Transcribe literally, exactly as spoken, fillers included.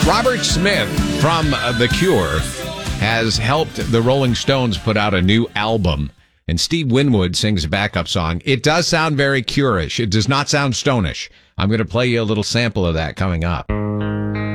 Robert Smith from The Cure has helped the Rolling Stones put out a new album, and Steve Winwood sings a backup song. It does sound very Cure-ish. It does not sound Stone-ish. I'm going to play you a little sample of that coming up.